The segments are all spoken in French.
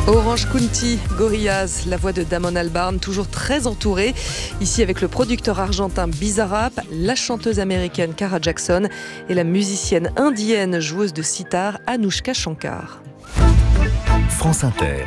Orange County, Gorillaz, la voix de Damon Albarn, toujours très entourée. Ici avec le producteur argentin Bizarrap, la chanteuse américaine Cara Jackson et la musicienne indienne joueuse de sitar Anushka Shankar. France Inter.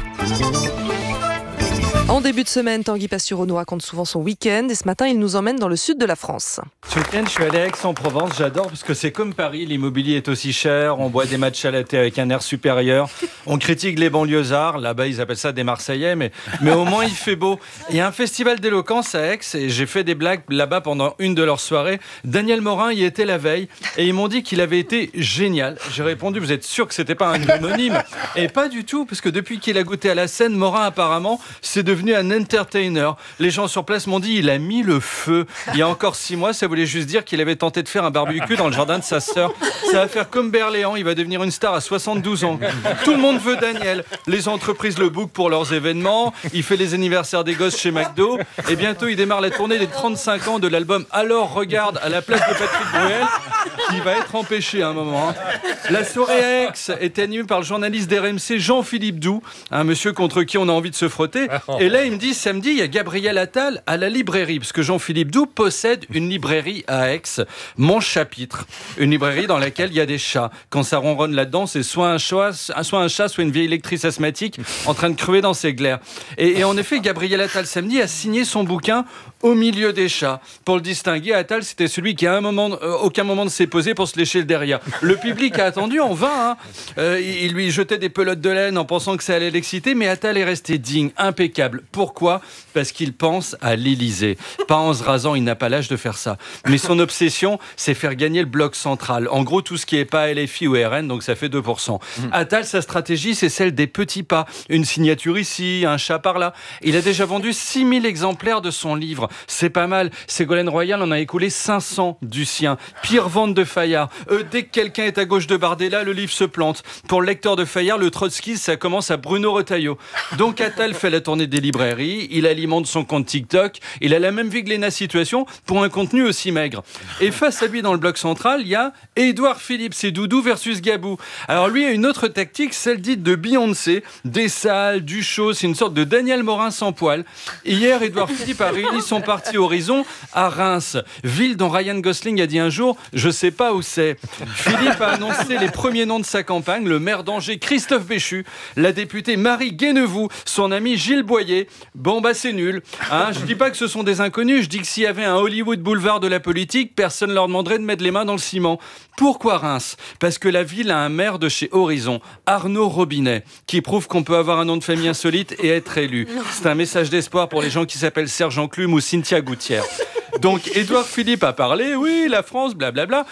En début de semaine, Tanguy Pastureau nous raconte souvent son week-end et ce matin, il nous emmène dans le sud de la France. Ce week-end, je suis allé à Aix-en-Provence, j'adore parce que c'est comme Paris, l'immobilier est aussi cher, on boit des matchs à la thé avec un air supérieur, on critique les banlieusards, là-bas ils appellent ça des Marseillais, mais au moins il fait beau. Il y a un festival d'éloquence à Aix et j'ai fait des blagues là-bas pendant une de leurs soirées. Daniel Morin y était la veille et ils m'ont dit qu'il avait été génial. J'ai répondu, vous êtes sûr que c'était pas un homonyme? Et pas du tout, parce que depuis qu'il a goûté à la scène, Morin apparemment c'est devenu un entertainer. Les gens sur place m'ont dit il a mis le feu. Il y a encore 6 mois, ça voulait juste dire qu'il avait tenté de faire un barbecue dans le jardin de sa sœur. Ça va faire comme Berléand, il va devenir une star à 72 ans. Tout le monde veut Daniel. Les entreprises le bookent pour leurs événements. Il fait les anniversaires des gosses chez McDo. Et bientôt, il démarre la tournée des 35 ans de l'album Alors Regarde à la place de Patrick Bruel, qui va être empêché à un moment. La soirée à Aix est animée par le journaliste d'RMC Jean-Philippe Doux, un monsieur contre qui on a envie de se frotter. Et là, il me dit, samedi, il y a Gabriel Attal à la librairie, parce que Jean-Philippe Doux possède une librairie à Aix, Mon Chapitre. Une librairie dans laquelle il y a des chats. Quand ça ronronne là-dedans, c'est soit un chat, soit une vieille lectrice asthmatique en train de crever dans ses glaires. Et en effet, Gabriel Attal, samedi, a signé son bouquin Au milieu des chats. Pour le distinguer, Attal, c'était celui qui, à aucun moment ne s'est posé pour se lécher le derrière. Le public a attendu en vain. Il lui jetait des pelotes de laine en pensant que ça allait l'exciter, mais Attal est resté digne, impeccable. Pourquoi ? Parce qu'il pense à l'Élysée. Pas en se rasant, il n'a pas l'âge de faire ça. Mais son obsession, c'est faire gagner le bloc central. En gros, tout ce qui n'est pas LFI ou RN, donc ça fait 2%. Attal, sa stratégie, c'est celle des petits pas. Une signature ici, un chat par là. Il a déjà vendu 6000 exemplaires de son livre. C'est pas mal. Ségolène Royal en a écoulé 500 du sien. Pire vente de Fayard. Dès que quelqu'un est à gauche de Bardella, le livre se plante. Pour le lecteur de Fayard, le Trotsky, ça commence à Bruno Retailleau. Donc Attal fait la tournée des librairies, il alimente son compte TikTok, il a la même vie que Léna Situation pour un contenu aussi maigre. Et face à lui dans le bloc central, il y a Édouard Philippe, c'est Doudou versus Gabou. Alors lui a une autre tactique, celle dite de Beyoncé, des salles, du show, c'est une sorte de Daniel Morin sans poil. Hier, Édouard Philippe a réuni son parti Horizon à Reims, ville dont Ryan Gosling a dit un jour « je sais pas où c'est ». Philippe a annoncé les premiers noms de sa campagne, le maire d'Angers Christophe Béchu, la députée Marie Guénevou, son ami Gilles Boyer. Bon bah c'est nul. Je dis pas que ce sont des inconnus, je dis que s'il y avait un Hollywood boulevard de la politique, personne ne leur demanderait de mettre les mains dans le ciment. Pourquoi Reims ? Parce que la ville a un maire de chez Horizon, Arnaud Robinet, qui prouve qu'on peut avoir un nom de famille insolite et être élu. C'est un message d'espoir pour les gens qui s'appellent Serge Enclume ou Cynthia Gouttière. Donc Édouard Philippe a parlé, oui, la France, blablabla.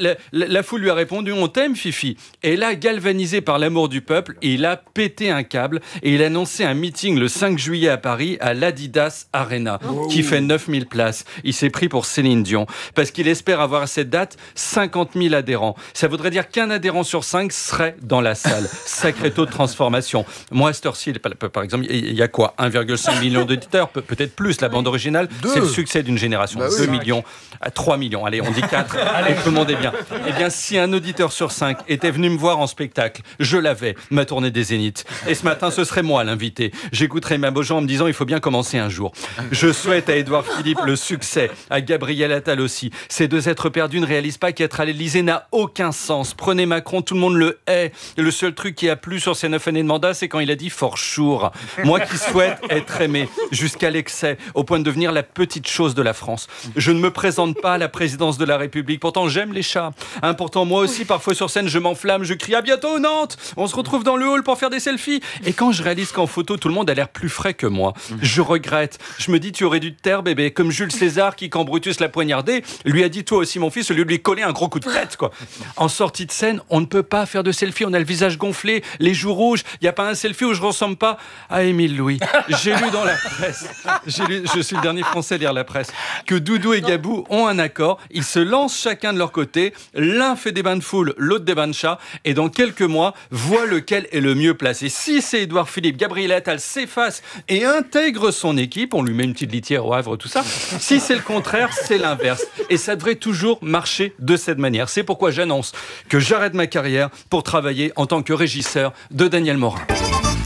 La foule lui a répondu, on t'aime, Fifi. Et là, galvanisé par l'amour du peuple, il a pété un câble et il a annoncé un meeting le 5 juillet à Paris à l'Adidas Arena, qui fait 9000 places. Il s'est pris pour Céline Dion, parce qu'il espère avoir à cette date 50 000 adhérents. Ça voudrait dire qu'un adhérent sur 5 serait dans la salle. Sacré taux de transformation. Moi, à cette heure-ci, par exemple, il y a quoi ? 1,5 million d'auditeurs, peut-être plus. La bande originale, c'est le succès d'une génération. 2 millions, 3 millions, allez, on dit 4, et tout le monde est bien. Eh bien, si un auditeur sur 5 était venu me voir en spectacle, je l'avais, ma tournée des Zéniths. Et ce matin, ce serait moi l'invité. J'écouterais ma Beaujean en me disant, il faut bien commencer un jour. Je souhaite à Édouard Philippe le succès, à Gabriel Attal aussi. Ces deux êtres perdus ne réalisent pas qu'être à l'Élysée n'a aucun sens. Prenez Macron, tout le monde le hait. Le seul truc qui a plu sur ses 9 années de mandat, c'est quand il a dit fort chour. Moi qui souhaite être aimé jusqu'à l'excès, au point de devenir la petite chose de la France. Je ne me présente pas à la présidence de la République. Pourtant, j'aime les chats. Pourtant, moi aussi, parfois sur scène, je m'enflamme, je crie à bientôt Nantes. On se retrouve dans le hall pour faire des selfies. Et quand je réalise qu'en photo, tout le monde a l'air plus frais que moi, je regrette. Je me dis, tu aurais dû te taire, bébé. Comme Jules César qui, quand Brutus l'a poignardé, lui a dit, toi aussi, mon fils, au lieu de lui coller un gros coup de tête, quoi. En sortie de scène, on ne peut pas faire de selfie. On a le visage gonflé, les joues rouges. Il n'y a pas un selfie où je ressemble pas à Émile Louis. J'ai lu dans la presse. Je suis le dernier Français à lire la presse. Que Doudou et Gabou ont un accord, ils se lancent chacun de leur côté, l'un fait des bains de foule, l'autre des bains de chat, et dans quelques mois, voit lequel est le mieux placé. Si c'est Édouard Philippe, Gabriel Attal s'efface et intègre son équipe, on lui met une petite litière au Havre, tout ça. Si c'est le contraire, c'est l'inverse. Et ça devrait toujours marcher de cette manière. C'est pourquoi j'annonce que j'arrête ma carrière pour travailler en tant que régisseur de Daniel Morin.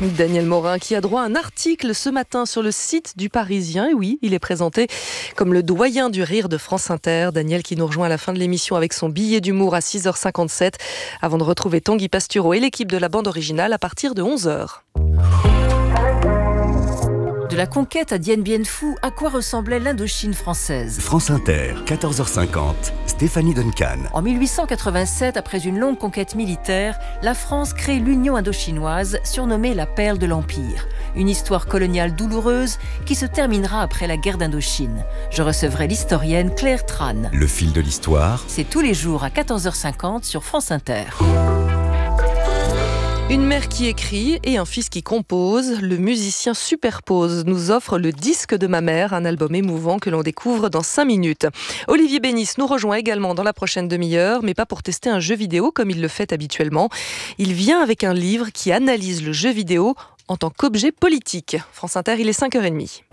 Daniel Morin qui a droit à un article ce matin sur le site du Parisien. Et oui, il est présenté comme le doyen du rire de France Inter. Daniel qui nous rejoint à la fin de l'émission avec son billet d'humour à 6h57 avant de retrouver Tanguy Pastureau et l'équipe de la bande originale à partir de 11h. De la conquête à Dien Bien Phu, à quoi ressemblait l'Indochine française ? France Inter, 14h50, Stéphanie Duncan. En 1887, après une longue conquête militaire, la France crée l'Union indochinoise, surnommée la perle de l'Empire. Une histoire coloniale douloureuse qui se terminera après la guerre d'Indochine. Je recevrai l'historienne Claire Tran. Le fil de l'histoire. C'est tous les jours à 14h50 sur France Inter. Une mère qui écrit et un fils qui compose, le musicien Superpose nous offre le disque de ma mère, un album émouvant que l'on découvre dans 5 minutes. Olivier Bénis nous rejoint également dans la prochaine demi-heure, mais pas pour tester un jeu vidéo comme il le fait habituellement. Il vient avec un livre qui analyse le jeu vidéo en tant qu'objet politique. France Inter, il est 5h30.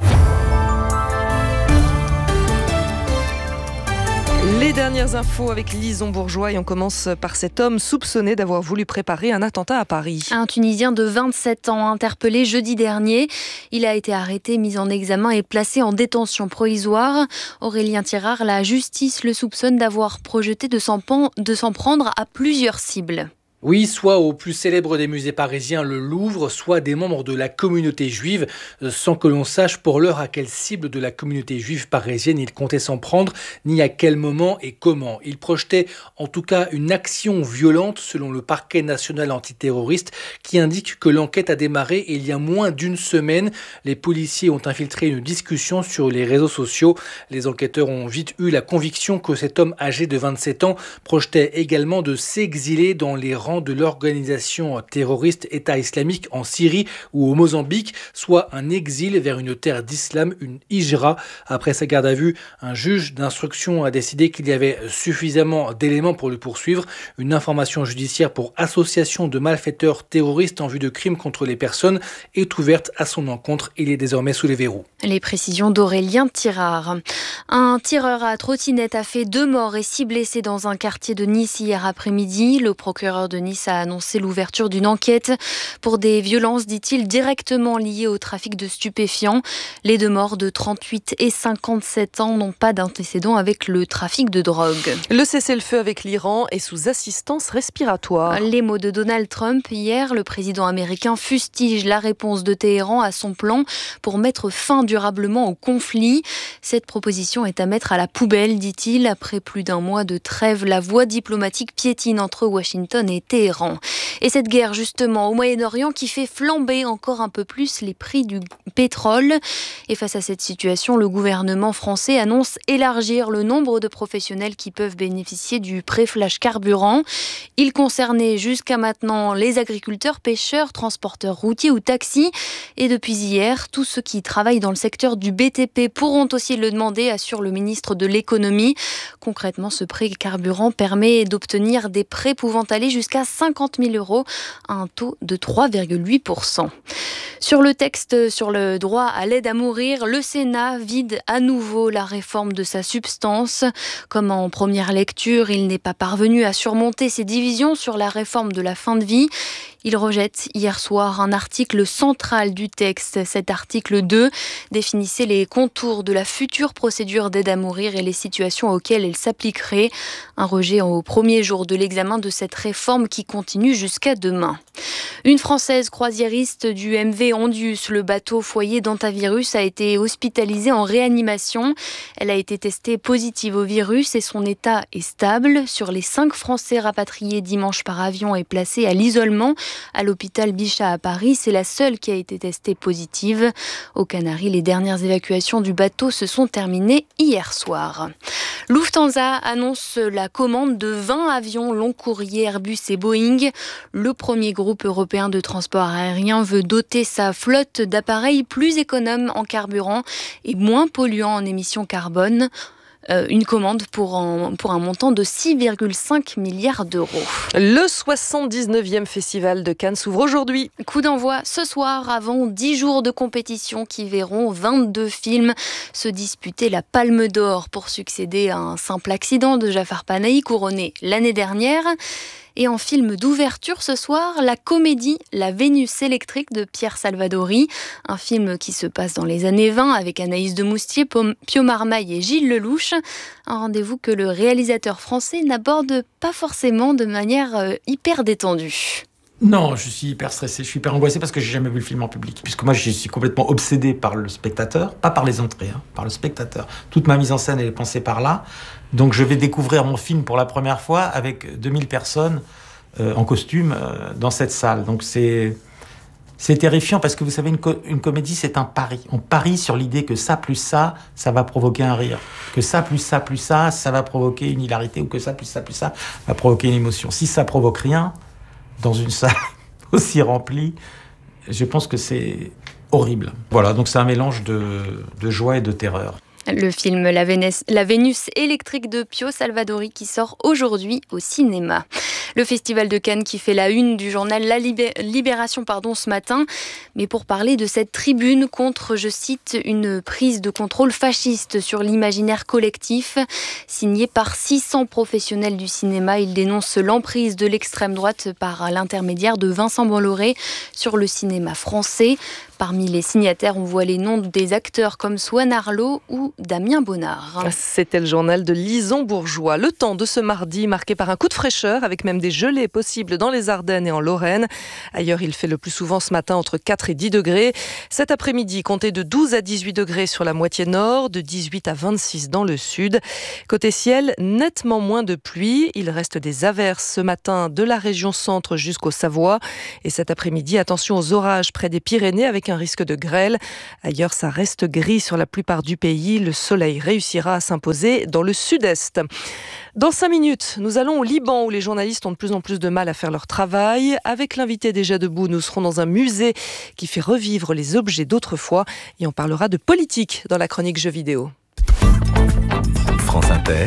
Les dernières infos avec Lison Bourgeois et on commence par cet homme soupçonné d'avoir voulu préparer un attentat à Paris. Un Tunisien de 27 ans interpellé jeudi dernier. Il a été arrêté, mis en examen et placé en détention provisoire. Aurélien Tirard, la justice le soupçonne d'avoir projeté de s'en prendre à plusieurs cibles. Oui, soit au plus célèbre des musées parisiens, le Louvre, soit des membres de la communauté juive, sans que l'on sache pour l'heure à quelle cible de la communauté juive parisienne il comptait s'en prendre, ni à quel moment et comment. Il projetait en tout cas une action violente selon le parquet national antiterroriste qui indique que l'enquête a démarré il y a moins d'une semaine. Les policiers ont infiltré une discussion sur les réseaux sociaux. Les enquêteurs ont vite eu la conviction que cet homme âgé de 27 ans projetait également de s'exiler dans les rangs de l'organisation terroriste État islamique en Syrie ou au Mozambique, soit un exil vers une terre d'islam, une hijra. Après sa garde à vue, un juge d'instruction a décidé qu'il y avait suffisamment d'éléments pour le poursuivre. Une information judiciaire pour association de malfaiteurs terroristes en vue de crimes contre les personnes est ouverte à son encontre. Il est désormais sous les verrous. Les précisions d'Aurélien Tirard. Un tireur à trottinette a fait 2 morts et 6 blessés dans un quartier de Nice hier après-midi. Le procureur de Nice a annoncé l'ouverture d'une enquête pour des violences, dit-il, directement liées au trafic de stupéfiants. Les 2 morts de 38 et 57 ans n'ont pas d'antécédent avec le trafic de drogue. Le cessez-le-feu avec l'Iran est sous assistance respiratoire. Les mots de Donald Trump hier, le président américain fustige la réponse de Téhéran à son plan pour mettre fin durablement au conflit. Cette proposition est à mettre à la poubelle, dit-il. Après plus d'1 mois de trêve, la voie diplomatique piétine entre Washington et Téhéran. Et cette guerre justement au Moyen-Orient qui fait flamber encore un peu plus les prix du pétrole. Et face à cette situation, le gouvernement français annonce élargir le nombre de professionnels qui peuvent bénéficier du pré-flash carburant. Il concernait jusqu'à maintenant les agriculteurs, pêcheurs, transporteurs routiers ou taxis. Et depuis hier, tous ceux qui travaillent dans le secteur du BTP pourront aussi le demander, assure le ministre de l'économie. Concrètement, ce prêt carburant permet d'obtenir des prêts pouvant aller jusqu'à 50 000 € à un taux de 3,8%. Sur le texte sur le droit à l'aide à mourir, le Sénat vide à nouveau la réforme de sa substance. Comme en première lecture, il n'est pas parvenu à surmonter ses divisions sur la réforme de la fin de vie. Il rejette hier soir un article central du texte. Cet article 2 définissait les contours de la future procédure d'aide à mourir et les situations auxquelles elle s'appliquerait. Un rejet au premier jour de l'examen de cette réforme qui continue jusqu'à demain. Une Française croisiériste du MV Ondius, le bateau foyer d'hantavirus, a été hospitalisée en réanimation. Elle a été testée positive au virus et son état est stable. Sur les 5 Français rapatriés dimanche par avion et placés à l'isolement à l'hôpital Bichat à Paris, c'est la seule qui a été testée positive. Aux Canaries, les dernières évacuations du bateau se sont terminées hier soir. Lufthansa annonce la commande de 20 avions long courrier Airbus et Boeing. Le premier groupe européen de transport aérien veut doter sa flotte d'appareils plus économes en carburant et moins polluants en émissions carbone. Une commande pour un montant de 6,5 milliards d'euros. Le 79e festival de Cannes s'ouvre aujourd'hui. Coup d'envoi ce soir avant 10 jours de compétition qui verront 22 films se disputer la Palme d'Or pour succéder à un simple accident de Jafar Panahi couronné l'année dernière. Et en film d'ouverture ce soir, la comédie La Vénus électrique de Pierre Salvadori. Un film qui se passe dans les années 20 avec Anaïs de Moustier, Pio Marmaille et Gilles Lelouch. Un rendez-vous que le réalisateur français n'aborde pas forcément de manière hyper détendue. Non, je suis hyper stressé, je suis hyper angoissé parce que j'ai jamais vu le film en public. Puisque moi, je suis complètement obsédé par le spectateur, pas par les entrées, par le spectateur. Toute ma mise en scène, elle est pensée par là. Donc je vais découvrir mon film pour la première fois avec 2000 personnes en costume dans cette salle. Donc c'est terrifiant parce que vous savez, une comédie, c'est un pari. On parie sur l'idée que ça plus ça va provoquer un rire. Que ça plus ça va provoquer une hilarité. Ou que ça plus ça va provoquer une émotion. Si ça provoque rien, dans une salle aussi remplie, je pense que c'est horrible. Voilà, donc c'est un mélange de joie et de terreur. Le film La Vénus électrique de Pio Salvadori qui sort aujourd'hui au cinéma. Le Festival de Cannes qui fait la une du journal La Libération ce matin. Mais pour parler de cette tribune contre, je cite, une prise de contrôle fasciste sur l'imaginaire collectif. Signé par 600 professionnels du cinéma, il dénonce l'emprise de l'extrême droite par l'intermédiaire de Vincent Bolloré sur le cinéma français. Parmi les signataires, on voit les noms des acteurs comme Swan Arlo ou Damien Bonnard. C'était le journal de Lison Bourgeois. Le temps de ce mardi marqué par un coup de fraîcheur avec même des gelées possibles dans les Ardennes et en Lorraine. Ailleurs, il fait le plus souvent ce matin entre 4 et 10 degrés. Cet après-midi, comptez de 12 à 18 degrés sur la moitié nord, de 18 à 26 dans le sud. Côté ciel, nettement moins de pluie. Il reste des averses ce matin de la région centre jusqu'au Savoie. Et cet après-midi, attention aux orages près des Pyrénées avec un risque de grêle. Ailleurs, ça reste gris sur la plupart du pays. Le soleil réussira à s'imposer dans le sud-est. Dans 5 minutes, nous allons au Liban où les journalistes ont de plus en plus de mal à faire leur travail. Avec l'invité déjà debout, nous serons dans un musée qui fait revivre les objets d'autrefois et on parlera de politique dans la chronique jeux vidéo. France Inter,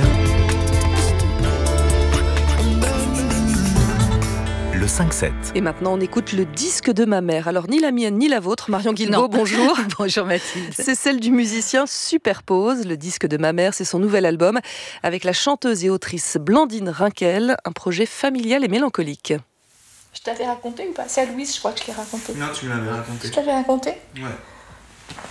le 5-7. Et maintenant, on écoute le disque de ma mère. Alors, ni la mienne, ni la vôtre. Marion Guilbault, bonjour. Bonjour Mathilde. C'est celle du musicien Superpose. Le disque de ma mère, c'est son nouvel album avec la chanteuse et autrice Blandine Rinkel. Un projet familial et mélancolique. Je t'avais raconté ou pas? C'est à Louise, je crois que je l'ai raconté. Non, tu me l'avais raconté. Je t'avais raconté? Ouais.